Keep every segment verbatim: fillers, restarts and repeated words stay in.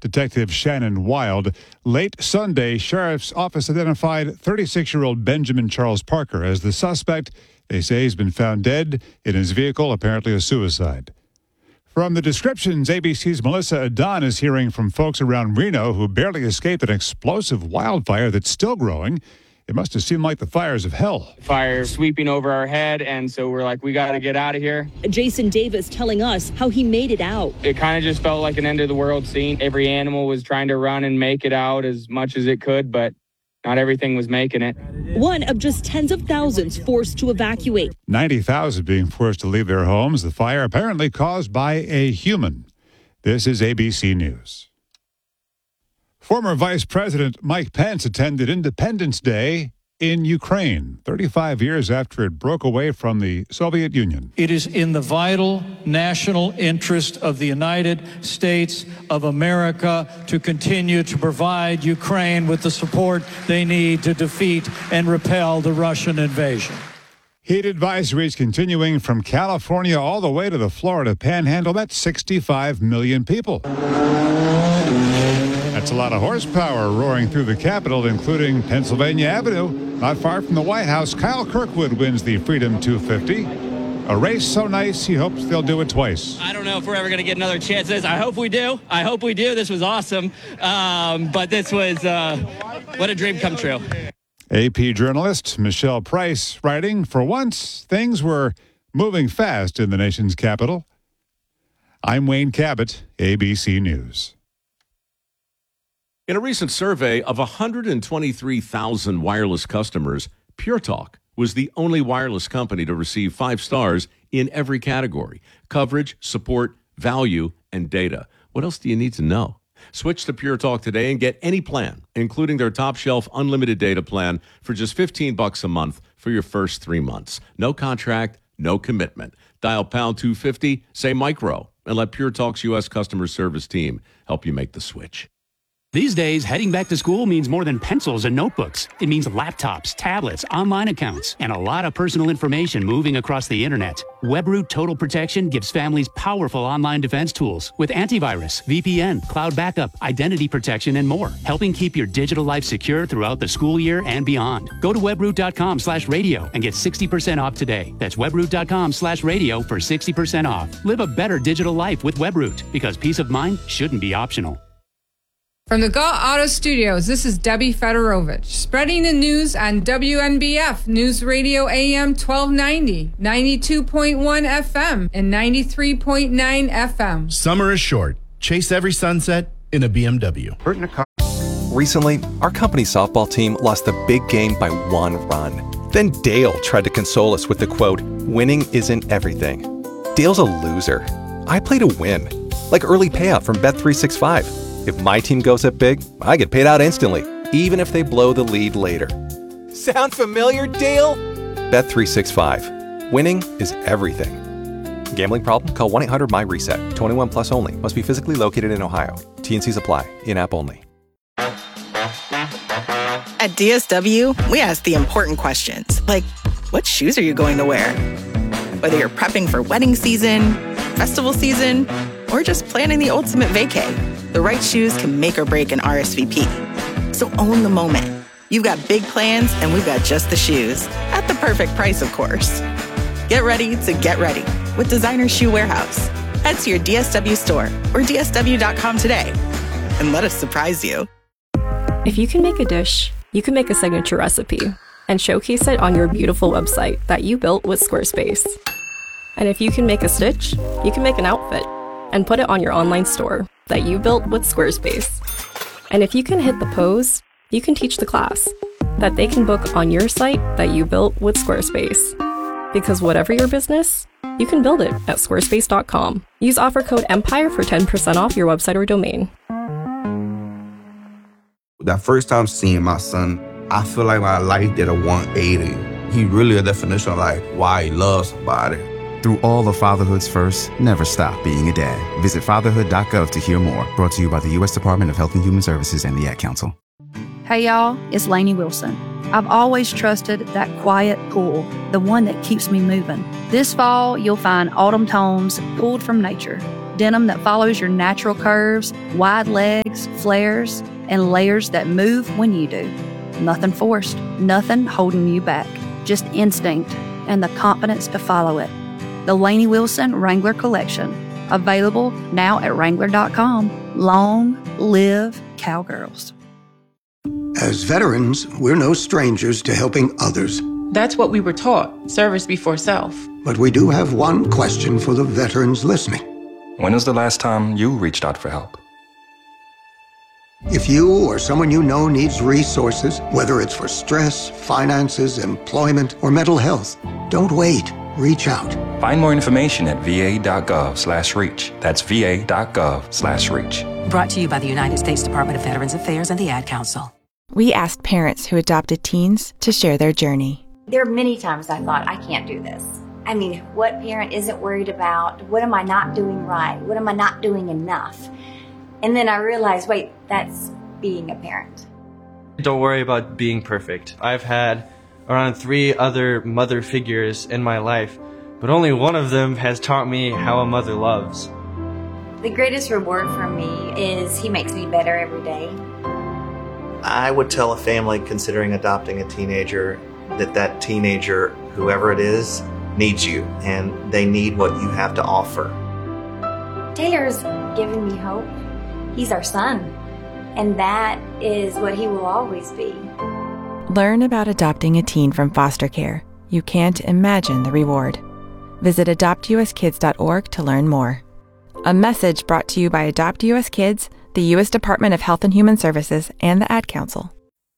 Detective Shannon Wild. Late Sunday, Sheriff's Office identified thirty-six-year-old Benjamin Charles Parker as the suspect. They say he's been found dead in his vehicle, apparently a suicide. From the descriptions, A B C's Melissa Adon is hearing from folks around Reno who barely escaped an explosive wildfire that's still growing. It must have seemed like the fires of hell. Fire sweeping over our head, and so we're like, we got to get out of here. Jason Davis telling us how he made it out. It kind of just felt like an end-of-the-world scene. Every animal was trying to run and make it out as much as it could, but not everything was making it. One of just tens of thousands forced to evacuate. ninety thousand being forced to leave their homes. The fire apparently caused by a human. This is A B C News. Former Vice President Mike Pence attended Independence Day in Ukraine, thirty-five years after it broke away from the Soviet Union. It is in the vital national interest of the United States of America to continue to provide Ukraine with the support they need to defeat and repel the Russian invasion. Heat advisories continuing from California all the way to the Florida Panhandle. That's sixty-five million people. That's a lot of horsepower roaring through the Capitol, including Pennsylvania Avenue. Not far from the White House, Kyle Kirkwood wins the Freedom two fifty. A race so nice, he hopes they'll do it twice. I don't know if we're ever going to get another chance at this. I hope we do. I hope we do. This was awesome. Um, but this was, uh, what a dream come true. A P journalist Michelle Price writing, for once, things were moving fast in the nation's capital. I'm Wayne Cabot, A B C News. In a recent survey of one hundred twenty-three thousand wireless customers, Pure Talk was the only wireless company to receive five stars in every category: coverage, support, value, and data. What else do you need to know? Switch to Pure Talk today and get any plan, including their top shelf unlimited data plan for just fifteen bucks a month for your first three months. No contract, no commitment. Dial pound two fifty, say micro, and let Pure Talk's U S customer service team help you make the switch. These days, heading back to school means more than pencils and notebooks. It means laptops, tablets, online accounts, and a lot of personal information moving across the internet. WebRoot Total Protection gives families powerful online defense tools with antivirus, V P N, cloud backup, identity protection, and more, helping keep your digital life secure throughout the school year and beyond. Go to webroot.com slash radio and get sixty percent off today. That's webroot.com slash radio for sixty percent off. Live a better digital life with WebRoot, because peace of mind shouldn't be optional. From the Galt Auto Studios, this is Debbie Fedorovich, spreading the news on W N B F News Radio A M twelve ninety, ninety-two point one F M, and ninety-three point nine F M. Summer is short. Chase every sunset in a B M W. Recently, our company softball team lost the big game by one run. Then Dale tried to console us with the quote, "Winning isn't everything." Dale's a loser. I play to win, like early payout from Bet three sixty-five. If my team goes up big, I get paid out instantly, even if they blow the lead later. Sound familiar, Dale? Bet three sixty-five. Winning is everything. Gambling problem? Call one eight hundred M Y reset. twenty-one plus only. Must be physically located in Ohio. T and Cs apply. In-app only. At D S W, we ask the important questions, like, what shoes are you going to wear? Whether you're prepping for wedding season, festival season, or just planning the ultimate vacay, the right shoes can make or break an R S V P. So own the moment. You've got big plans, and we've got just the shoes. At the perfect price, of course. Get ready to get ready with Designer Shoe Warehouse. Head to your D S W store or D S W dot com today and let us surprise you. If you can make a dish, you can make a signature recipe and showcase it on your beautiful website that you built with Squarespace. And if you can make a stitch, you can make an outfit and put it on your online store that you built with Squarespace. And if you can hit the pose, you can teach the class that they can book on your site that you built with Squarespace. Because whatever your business, you can build it at squarespace dot com. Use offer code EMPIRE for ten percent off your website or domain. That first time seeing my son, I feel like my life did a one eighty. He really a definition of like why he loves somebody. Through all of fatherhood's first, never stop being a dad. Visit fatherhood dot gov to hear more. Brought to you by the U S Department of Health and Human Services and the Ad Council. Hey y'all, it's Lainey Wilson. I've always trusted that quiet pool, the one that keeps me moving. This fall, you'll find autumn tones pulled from nature, denim that follows your natural curves, wide legs, flares, and layers that move when you do. Nothing forced, nothing holding you back. Just instinct and the confidence to follow it. The Lainey Wilson Wrangler Collection. Available now at Wrangler dot com. Long live Cowgirls. As veterans, we're no strangers to helping others. That's what we were taught, service before self. But we do have one question for the veterans listening. When was the last time you reached out for help? If you or someone you know needs resources, whether it's for stress, finances, employment, or mental health, don't wait. Reach out. Find more information at va.gov slash reach. That's va.gov slash reach. Brought to you by the United States Department of Veterans Affairs and the Ad Council. We asked parents who adopted teens to share their journey. There are many times I thought, I can't do this. I mean, what parent isn't worried about? What am I not doing right? What am I not doing enough? And then I realized, wait, that's being a parent. Don't worry about being perfect. I've had around three other mother figures in my life, but only one of them has taught me how a mother loves. The greatest reward for me is he makes me better every day. I would tell a family considering adopting a teenager that that teenager, whoever it is, needs you, and they need what you have to offer. Taylor's given me hope. He's our son, and that is what he will always be. Learn about adopting a teen from foster care. You can't imagine the reward. Visit adopt u s kids dot org to learn more. A message brought to you by Adopt U S Kids, the U S Department of Health and Human Services, and the Ad Council.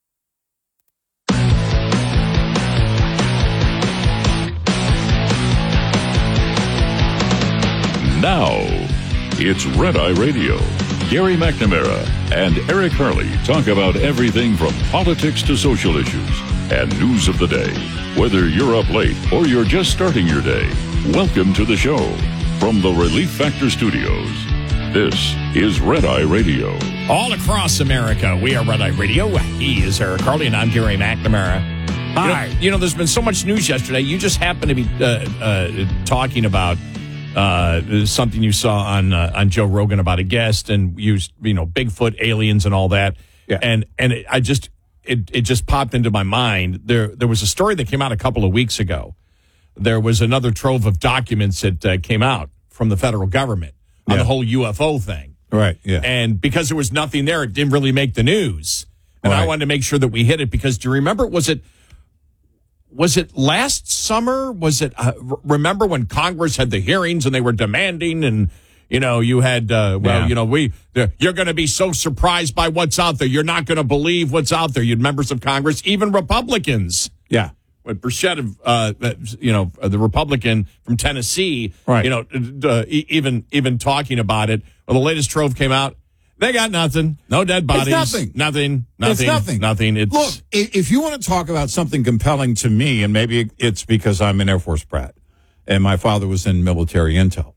Now, it's Red Eye Radio. Gary McNamara and Eric Harley talk about everything from politics to social issues and news of the day. Whether you're up late or you're just starting your day, welcome to the show. From the Relief Factor Studios, this is Red Eye Radio. All across America, we are Red Eye Radio. He is Eric Harley, and I'm Gary McNamara. Hi. You know, you know, there's been so much news yesterday. You just happened to be uh, uh, talking about uh, something you saw on uh, on Joe Rogan about a guest and used, you know, Bigfoot, aliens, and all that. Yeah. And and it, I just it it just popped into my mind. There there was a story that came out a couple of weeks ago. There was another trove of documents that uh, came out from the federal government on yeah. the whole U F O thing. Right, yeah. And because there was nothing there, it didn't really make the news. And right. I wanted to make sure that we hit it because do you remember, was it was it last summer? Was it, uh, remember when Congress had the hearings and they were demanding and, you know, you had, uh, well, yeah. you know, we, you're going to be so surprised by what's out there. You're not going to believe what's out there. You had members of Congress, even Republicans. Yeah. When Burchett, uh, you know, the Republican from Tennessee, right. you know, uh, even even talking about it. Well, the latest trove came out. They got nothing. No dead bodies. It's nothing. Nothing. Nothing. It's nothing. Nothing. It's Look, if you want to talk about something compelling to me, and maybe it's because I'm an Air Force brat, and my father was in military intel,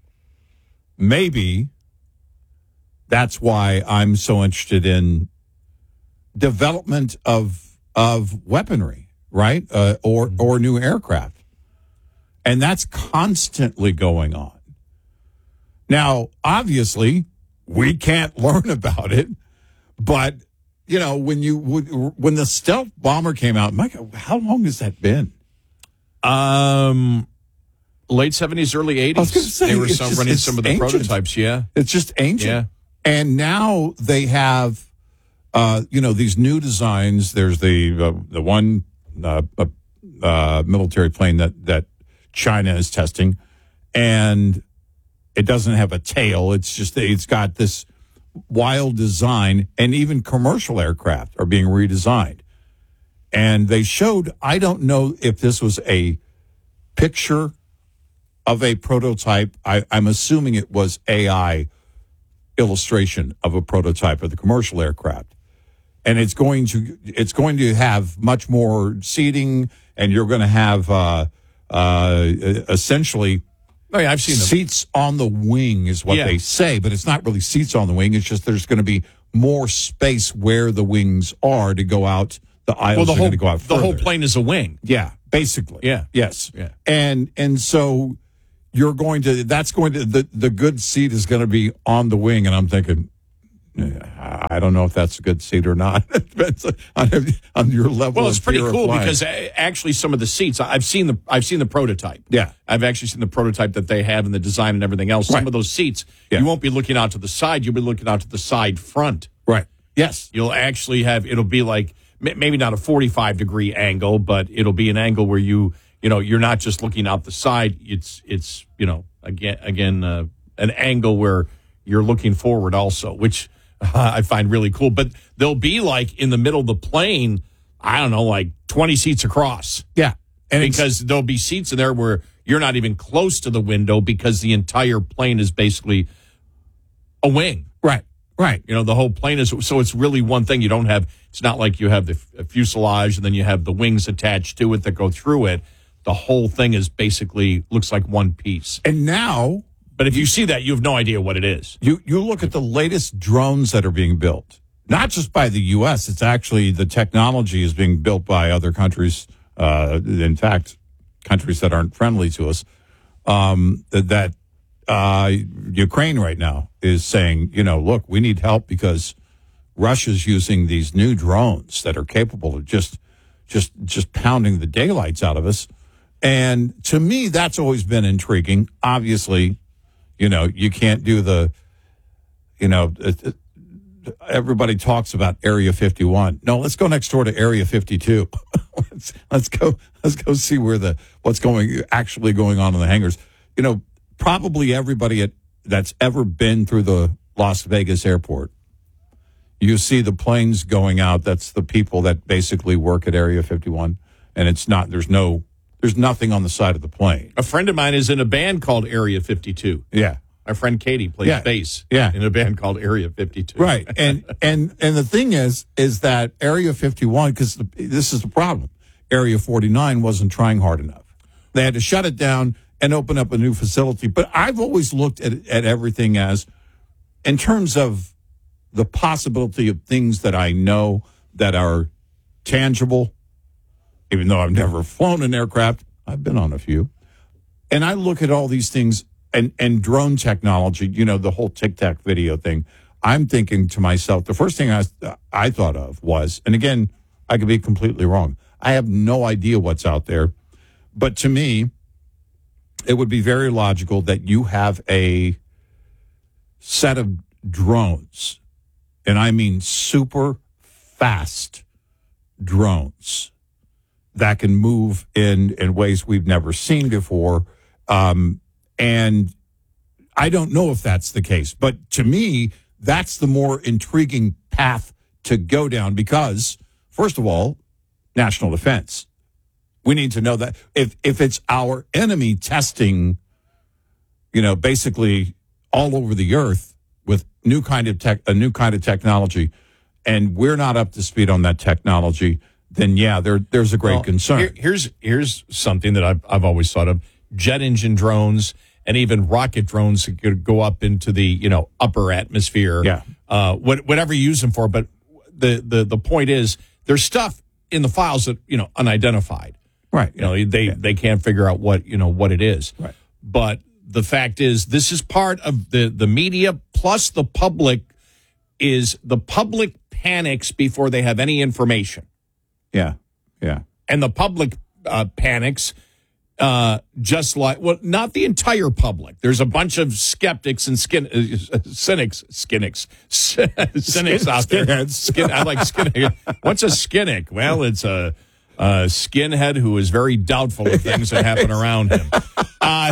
maybe that's why I'm so interested in development of of weaponry. Right? Uh, or or new aircraft. And that's constantly going on. Now, obviously, we can't learn about it, but, you know, when you when the stealth bomber came out, Mike, how long has that been? Um, late seventies, early eighties. I was gonna say, they were it's some, just, running some of the ancient. prototypes, yeah. It's just ancient. Yeah. And now they have, uh, you know, these new designs. There's the uh, the one Uh, a uh, military plane that, that China is testing, and it doesn't have a tail. It's just it's got this wild design, and even commercial aircraft are being redesigned. And they showed, I don't know if this was a picture of a prototype. I, I'm assuming it was A I illustration of a prototype of the commercial aircraft. And it's going to it's going to have much more seating, and you're going to have uh, uh, essentially oh, yeah, I've seen seats them. on the wing is what yeah. they say, but it's not really seats on the wing. It's just there's going to be more space where the wings are to go out. The aisles well, the are whole, going to go out The further. whole plane is a wing. Yeah, basically. Yeah. Yes. Yeah. And and so you're going to, that's going to, the, the good seat is going to be on the wing. And I'm thinking, I don't know if that's a good seat or not. It depends on, on your level. Well, it's of pretty fear of cool flying. because uh, actually some of the seats, I've seen the I've seen the prototype. Yeah. I've actually seen the prototype that they have and the design and everything else. Right. Some of those seats, Yeah. you won't be looking out to the side. You'll be looking out to the side front. Right. Yes. You'll actually have, it'll be like, m- maybe not a forty-five degree angle, but it'll be an angle where you, you know, you're not just looking out the side. It's, it's you know, again, again, uh, an angle where you're looking forward also, which uh, I find really cool. But they'll be like in the middle of the plane, I don't know, like twenty seats across. Yeah. And because there'll be seats in there where you're not even close to the window because the entire plane is basically a wing. Right. Right. You know, the whole plane is, so it's really one thing. You don't have, it's not like you have the f- fuselage and then you have the wings attached to it that go through it. The whole thing is basically, looks like one piece. And now, but if you see that, you have no idea what it is. You you look at the latest drones that are being built, not just by the U S. It's actually the technology is being built by other countries. Uh, in fact, countries that aren't friendly to us. Um, that uh, Ukraine right now is saying, you know, look, we need help because Russia's using these new drones that are capable of just just just pounding the daylights out of us. And to me, that's always been intriguing. Obviously, you know, you can't do the, you know, it, it, everybody talks about Area fifty-one. No, let's go next door to Area fifty-two. let's, let's go. Let's go see where the what's going actually going on in the hangars. You know, probably everybody at, that's ever been through the Las Vegas airport, you see the planes going out. That's the people that basically work at Area fifty-one, and it's not. There's no. There's nothing on the side of the plane. A friend of mine is in a band called Area fifty-two. Yeah. Our friend Katie plays Yeah. bass Yeah. in a band called Area fifty-two. Right. And and and the thing is, is that Area fifty-one, because this is the problem. Area forty-nine wasn't trying hard enough. They had to shut it down and open up a new facility. But I've always looked at at everything as, in terms of the possibility of things that I know that are tangible, even though I've never flown an aircraft, I've been on a few. And I look at all these things and, and drone technology, you know, the whole Tic Tac video thing. I'm thinking to myself, the first thing I, I thought of was, and again, I could be completely wrong. I have no idea what's out there. But to me, it would be very logical that you have a set of drones, and I mean super fast drones that can move in, in ways we've never seen before. Um, and I don't know if that's the case, but to me, that's the more intriguing path to go down because, first of all, national defense. We need to know that if, if it's our enemy testing, you know, basically all over the earth with new kind of tech, a new kind of technology, and we're not up to speed on that technology, then yeah, there there's a great Well, concern. here- here's here's something that I've I've always thought of: jet engine drones and even rocket drones that could go up into the you know upper atmosphere. Yeah. Uh, what, whatever you use them for. But the the the point is, there's stuff in the files that you know unidentified. Right. You know they they can't figure out what you know what it is. Right. But the fact is, this is part of the the media plus the public. Is the public panics before they have any information. Yeah, yeah. And the public uh, panics uh, just like, well, not the entire public. There's a bunch of skeptics and skin, uh, cynics, skinnics, cynics Skin- out there. skinheads. Skin, I like skinhead. What's a skinnic? Well, it's a, a skinhead who is very doubtful of things that happen around him. Uh,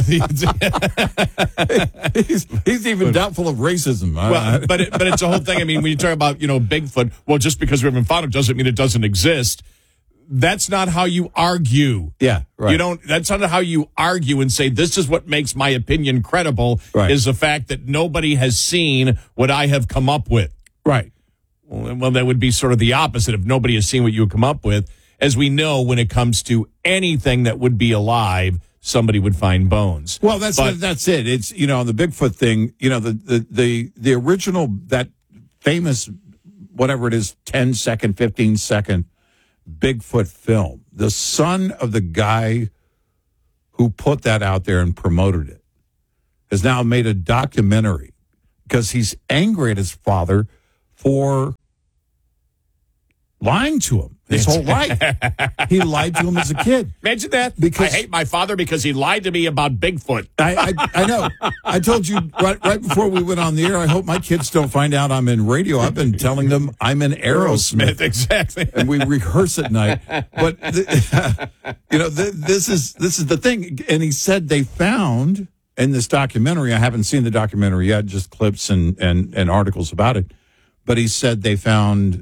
he's, he's even doubtful of racism. Well, but it, but it's a whole thing. I mean, when you talk about you know Bigfoot, well, just because we haven't found it doesn't mean it doesn't exist. That's not how you argue. Yeah, right. You don't. That's not how you argue and say this is what makes my opinion credible. Right. Is the fact that nobody has seen what I have come up with. Right. Well, well, that would be sort of the opposite if nobody has seen what you come up with. As we know, when it comes to anything that would be alive, somebody would find bones. Well, that's But- that's it. It's you know the Bigfoot thing. You know the the the, the original that famous whatever it is ten second, fifteen second Bigfoot film. The son of the guy who put that out there and promoted it has now made a documentary because he's angry at his father for lying to him his whole life. He lied to him as a kid. Imagine that. Because I hate my father because he lied to me about Bigfoot. I, I, I know. I told you right, right before we went on the air, I hope my kids don't find out I'm in radio. I've been telling them I'm in Aerosmith. Exactly. And we rehearse at night. But, the, you know, the, this is this is the thing. And he said they found in this documentary, I haven't seen the documentary yet, just clips and, and, and articles about it. But he said they found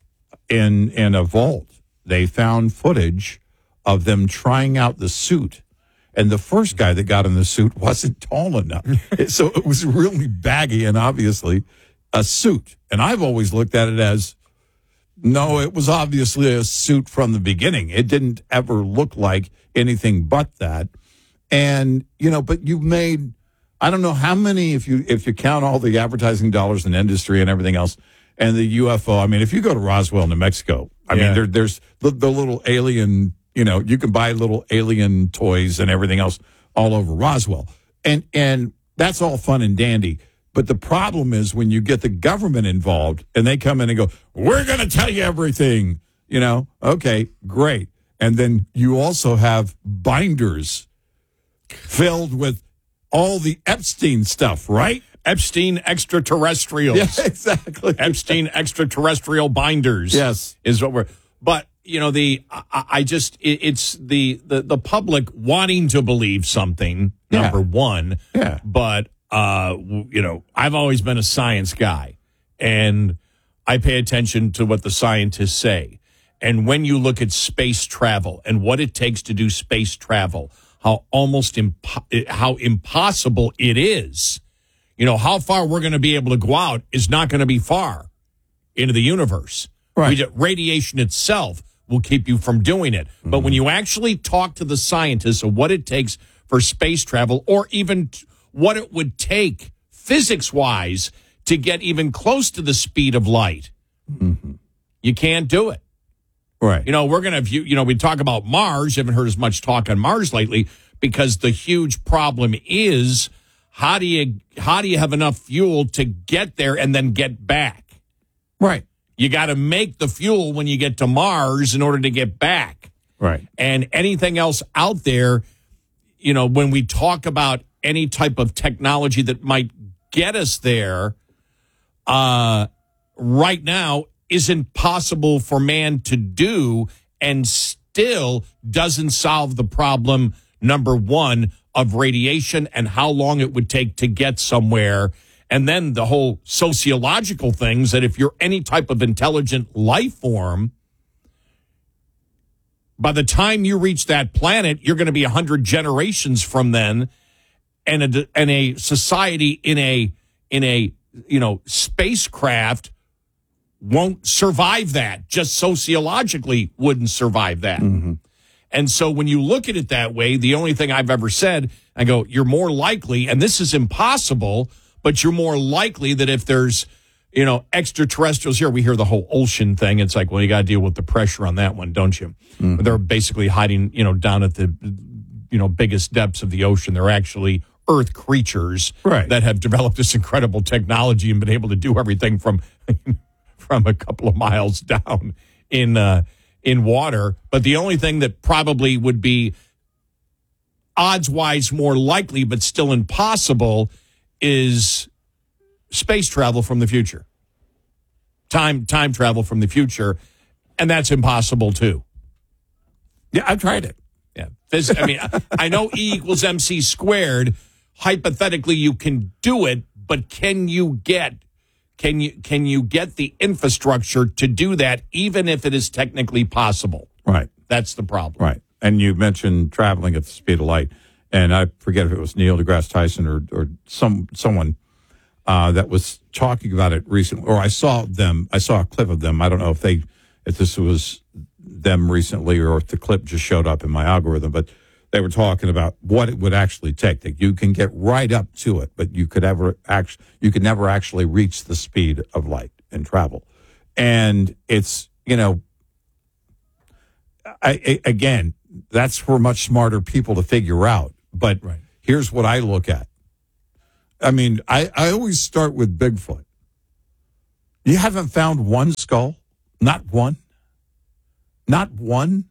in in a vault, they found footage of them trying out the suit. And the first guy that got in the suit wasn't tall enough. So it was really baggy and obviously a suit. And I've always looked at it as, no, it was obviously a suit from the beginning. It didn't ever look like anything but that. And, you know, but you've made, I don't know how many, if you if you count all the advertising dollars and industry and everything else, and the U F O, I mean, if you go to Roswell, New Mexico, I Yeah. mean, there, there's the, the little alien, you know, you can buy little alien toys and everything else all over Roswell. And and that's all fun and dandy. But the problem is when you get the government involved and they come in and go, we're going to tell you everything, you know, okay, great. And then you also have binders filled with all the Epstein stuff, right? Epstein extraterrestrials. Yeah, exactly. Epstein extraterrestrial binders. Yes. Is what we're, but, you know, the, I, I just, it, it's the, the, the public wanting to believe something, Yeah. number one. Yeah. But, uh, you know, I've always been a science guy and I pay attention to what the scientists say. And when you look at space travel and what it takes to do space travel, how almost impo- how impossible it is. You know, how far we're going to be able to go out is not going to be far into the universe. Right. We just, radiation itself will keep you from doing it. Mm-hmm. But when you actually talk to the scientists of what it takes for space travel, or even t- what it would take physics-wise to get even close to the speed of light, mm-hmm. you can't do it. Right. You know, we're going to view, you know, we talk about Mars. You haven't heard as much talk on Mars lately because the huge problem is, How do you how do you have enough fuel to get there and then get back? Right. You got to make the fuel when you get to Mars in order to get back. Right. And anything else out there, you know, when we talk about any type of technology that might get us there, uh, right now isn't possible for man to do and still doesn't solve the problem, number one, of radiation and how long it would take to get somewhere. And then the whole sociological things that if you're any type of intelligent life form, by the time you reach that planet, you're going to be one hundred generations from then. And a, and a society in a, in a, you know, spacecraft won't survive that. Just sociologically wouldn't survive that. Mm-hmm. And so when you look at it that way, the only thing I've ever said, I go, you're more likely, and this is impossible, but you're more likely that if there's, you know, extraterrestrials here, we hear the whole ocean thing. It's like, well, you got to deal with the pressure on that one, don't you? Mm-hmm. They're basically hiding, you know, down at the, you know, biggest depths of the ocean. They're actually Earth creatures right. that have developed this incredible technology and been able to do everything from, from a couple of miles down in, uh, in water. But the only thing that probably would be odds-wise more likely but still impossible is space travel from the future. Time time travel from the future, and that's impossible too. Yeah, I've tried it. Yeah. Phys- I mean, I know E equals M C squared. Hypothetically, you can do it, but can you get Can you can you get the infrastructure to do that, even if it is technically possible? Right. That's the problem. Right. And you mentioned traveling at the speed of light, and I forget if it was Neil deGrasse Tyson or or some someone uh, that was talking about it recently, or I saw them. I saw a clip of them. I don't know if they if this was them recently or if the clip just showed up in my algorithm, but they were talking about what it would actually take. That you can get right up to it, but you could ever act, you could never actually reach the speed of light and travel. And it's, you know, I, I again, that's for much smarter people to figure out. But right. Here's what I look at. I mean, I, I always start with Bigfoot. You haven't found one skull? Not one? Not one?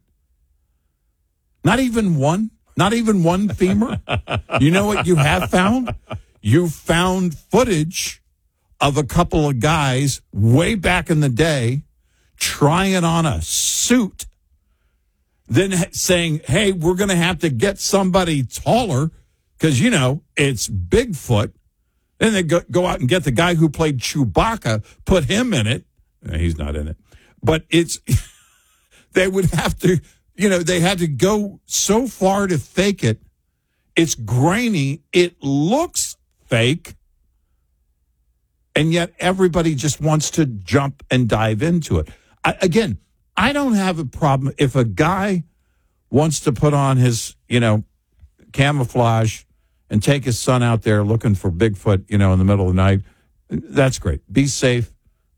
Not even one? Not even one femur? You know what you have found? You found footage of a couple of guys way back in the day trying on a suit, then saying, hey, we're going to have to get somebody taller because, you know, it's Bigfoot. Then they go, go out and get the guy who played Chewbacca, put him in it. No, he's not in it. But it's, they would have to, you know, they had to go so far to fake it. It's grainy. It looks fake. And yet everybody just wants to jump and dive into it. I, again, I don't have a problem if a guy wants to put on his, you know, camouflage and take his son out there looking for Bigfoot, you know, in the middle of the night. That's great. Be safe.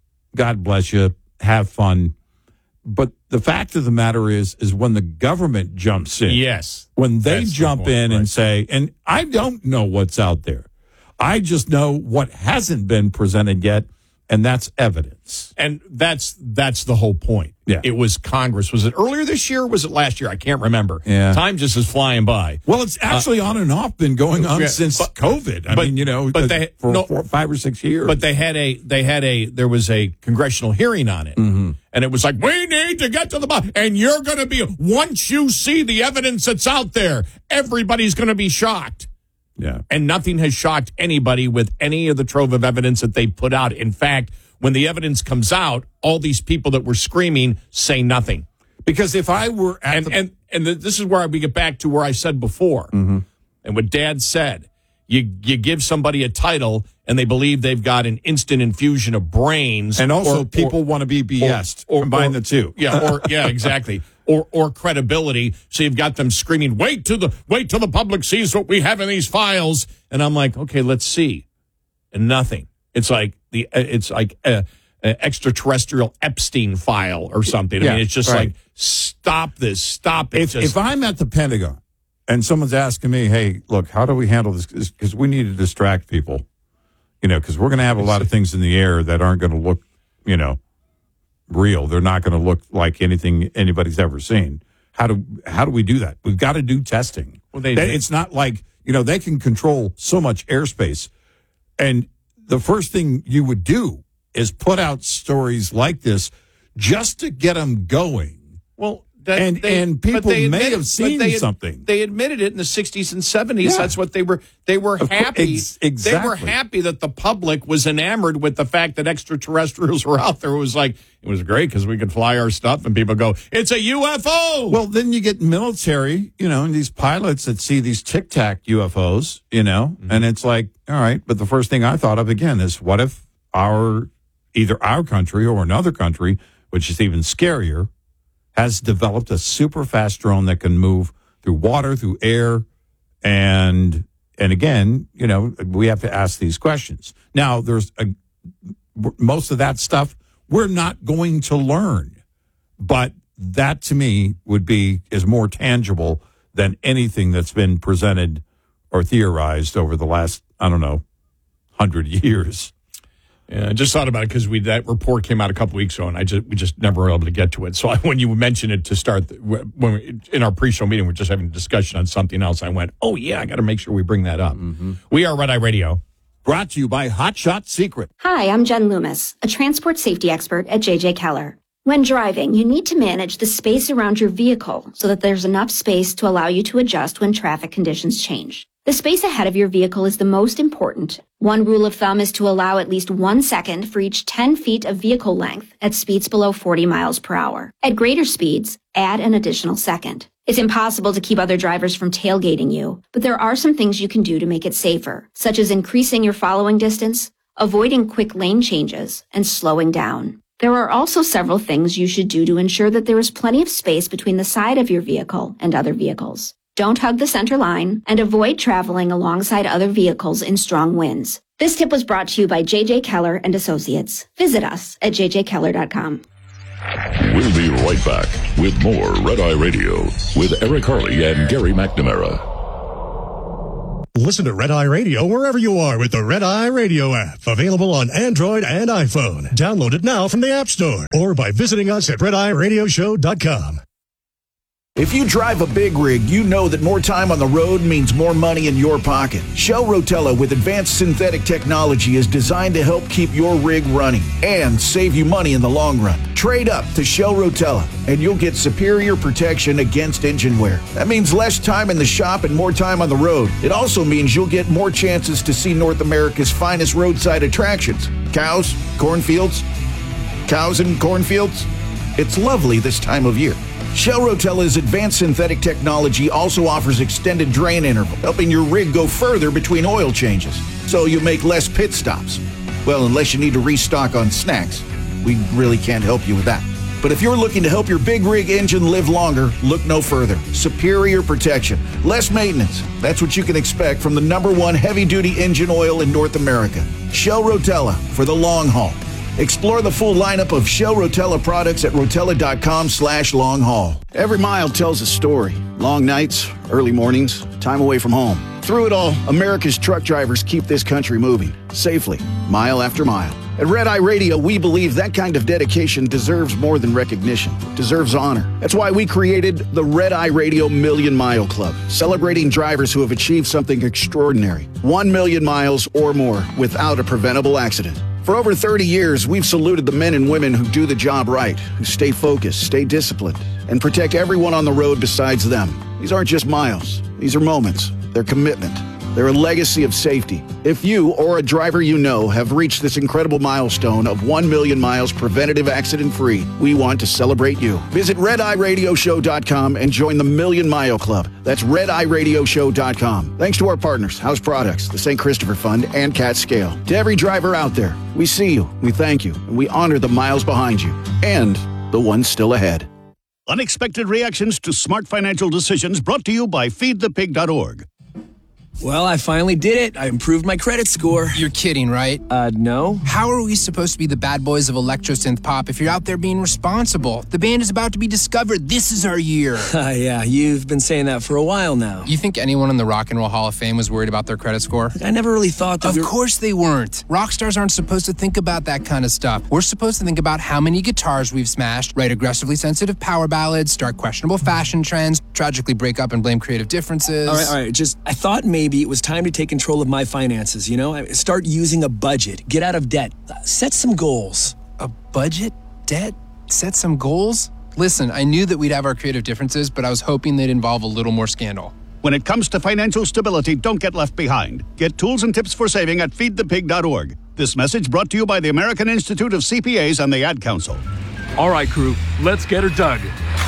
God bless you. Have fun. But the fact of the matter is, is when the government jumps in. Yes. When they That's jump the point, in right. and say, and I don't know what's out there. I just know what hasn't been presented yet, and that's evidence. And that's that's the whole point. Yeah. It was Congress. Was it earlier this year or was it last year? I can't remember. Yeah. Time just is flying by. Well, it's actually uh, on and off been going on yeah, since but, COVID. I but, mean, you know, but they, for no, four, five or six years. But they had a, they had a, there was a congressional hearing on it. Mm-hmm. And it was like, we need to get to the bottom. And you're going to be, once you see the evidence that's out there, everybody's going to be shocked. Yeah. And nothing has shocked anybody with any of the trove of evidence that they put out. In fact, when the evidence comes out, all these people that were screaming say nothing. Because if I were at and the- and and the, this is where we get back to where I said before, mm-hmm. and what Dad said. You you give somebody a title, and they believe they've got an instant infusion of brains, and also or, people or, want to be B S'd. Or, or, combine or, the two. Yeah, or yeah, exactly. Or or credibility. So you've got them screaming, "Wait till the wait till the public sees what we have in these files." And I'm like, okay, let's see, and nothing. It's like the it's like a, a extraterrestrial Epstein file or something. I Yeah, mean, it's just right. like, stop this, stop it. If, just, if I'm at the Pentagon and someone's asking me, hey, look, how do we handle this? Because we need to distract people, you know, because we're going to have a lot of things in the air that aren't going to look, you know, real. They're not going to look like anything anybody's ever seen. How do how do we do that? We've got to do testing. Well, they, They- it's not like, you know, they can control so much airspace. And the first thing you would do is put out stories like this just to get them going. Well, that, and they, and people but they may admitted- have seen but they, something. They admitted it in the sixties and seventies. Yeah. That's what they were. They were Of cour- happy. ex- exactly. They were happy that the public was enamored with the fact that extraterrestrials were out there. It was like it was great because we could fly our stuff, and people go, "It's a U F O." Well, then you get military, you know, and these pilots that see these Tic Tac U F Os, you know, Mm-hmm. and it's like, all right. But the first thing I thought of again is, what if our either our country or another country, which is even scarier, has developed a super fast drone that can move through water, through air, and and again, you know, we have to ask these questions. Now, there's a, most of that stuff we're not going to learn, but that to me would be is more tangible than anything that's been presented or theorized over the last, I don't know, hundred years. Yeah, I just thought about it because we that report came out a couple weeks ago, and I just we just never were able to get to it. So I, when you mentioned it to start, the, when we, in our pre-show meeting, we're just having a discussion on something else. I went, oh yeah, I got to make sure we bring that up. Mm-hmm. We are Red Eye Radio, brought to you by Hot Shot Secret. Hi, I'm Jen Loomis, a transport safety expert at J J Keller. When driving, you need to manage the space around your vehicle so that there's enough space to allow you to adjust when traffic conditions change. The space ahead of your vehicle is the most important. One rule of thumb is to allow at least one second for each ten feet of vehicle length at speeds below forty miles per hour. At greater speeds, add an additional second. It's impossible to keep other drivers from tailgating you, but there are some things you can do to make it safer, such as increasing your following distance, avoiding quick lane changes, and slowing down. There are also several things you should do to ensure that there is plenty of space between the side of your vehicle and other vehicles. Don't hug the center line, and avoid traveling alongside other vehicles in strong winds. This tip was brought to you by J J Keller and Associates. Visit us at j j keller dot com. We'll be right back with more Red Eye Radio with Eric Harley and Gary McNamara. Listen to Red Eye Radio wherever you are with the Red Eye Radio app. Available on Android and iPhone. Download it now from the App Store or by visiting us at red eye radio show dot com. If you drive a big rig, you know that more time on the road means more money in your pocket. Shell Rotella with advanced synthetic technology is designed to help keep your rig running and save you money in the long run. Trade up to Shell Rotella and you'll get superior protection against engine wear. That means less time in the shop and more time on the road. It also means you'll get more chances to see North America's finest roadside attractions. Cows, cornfields, cows and cornfields. It's lovely this time of year. Shell Rotella's advanced synthetic technology also offers extended drain interval, helping your rig go further between oil changes, so you make less pit stops. Well, unless you need to restock on snacks. We really can't help you with that. But if you're looking to help your big rig engine live longer, look no further. Superior protection, less maintenance. That's what you can expect from the number one heavy-duty engine oil in North America. Shell Rotella for the long haul. Explore the full lineup of Shell Rotella products at rotella.com slash long haul. Every mile tells a story. Long nights, early mornings, time away from home. Through it all, America's truck drivers keep this country moving, safely, mile after mile. At Red Eye Radio, we believe that kind of dedication deserves more than recognition. It deserves honor. That's why we created the Red Eye Radio Million Mile Club, celebrating drivers who have achieved something extraordinary. One million miles or more without a preventable accident. For over thirty years, we've saluted the men and women who do the job right, who stay focused, stay disciplined, and protect everyone on the road besides them. These aren't just miles. These are moments. They're commitment. They're a legacy of safety. If you or a driver you know have reached this incredible milestone of one million miles preventative accident-free, we want to celebrate you. Visit red eye radio show dot com and join the Million Mile Club. That's red eye radio show dot com. Thanks to our partners, House Products, the Saint Christopher Fund, and Cat Scale. To every driver out there, we see you, we thank you, and we honor the miles behind you and the ones still ahead. Unexpected reactions to smart financial decisions brought to you by feed the pig dot org. Well, I finally did it. I improved my credit score. You're kidding, right? Uh, no. How are we supposed to be the bad boys of electro-synth pop if you're out there being responsible? The band is about to be discovered. This is our year. Uh, yeah, you've been saying that for a while now. You think anyone in the Rock and Roll Hall of Fame was worried about their credit score? I never really thought that. Of we were... course they weren't. Rock stars aren't supposed to think about that kind of stuff. We're supposed to think about how many guitars we've smashed, write aggressively sensitive power ballads, start questionable fashion trends, tragically break up and blame creative differences. All right, all right, just, I thought maybe it was time to take control of my finances, you know? Start using a budget, get out of debt, set some goals. A budget? Debt? Set some goals? Listen, I knew that we'd have our creative differences, but I was hoping they'd involve a little more scandal. When it comes to financial stability, don't get left behind. Get tools and tips for saving at feed the pig dot org. This message brought to you by the American Institute of C P As and the Ad Council. All right, crew, let's get her dug.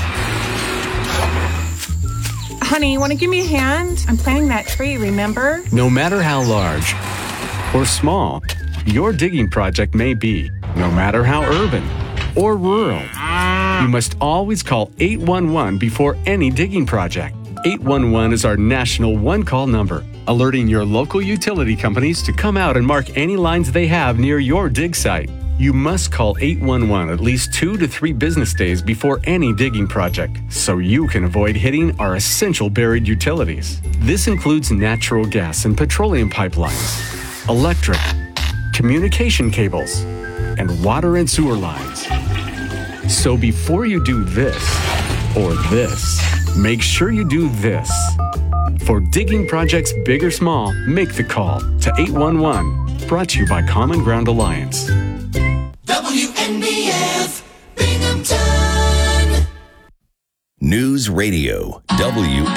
Honey, you want to give me a hand? I'm planting that tree, remember? No matter how large or small your digging project may be, no matter how urban or rural, you must always call eight one one before any digging project. eight one one is our national one-call number, alerting your local utility companies to come out and mark any lines they have near your dig site. You must call eight one one at least two to three business days before any digging project, so you can avoid hitting our essential buried utilities. This includes natural gas and petroleum pipelines, electric, communication cables, and water and sewer lines. So before you do this or this, make sure you do this. For digging projects big or small, make the call to eight one one. Brought to you by Common Ground Alliance. W N B F Binghamton. News Radio W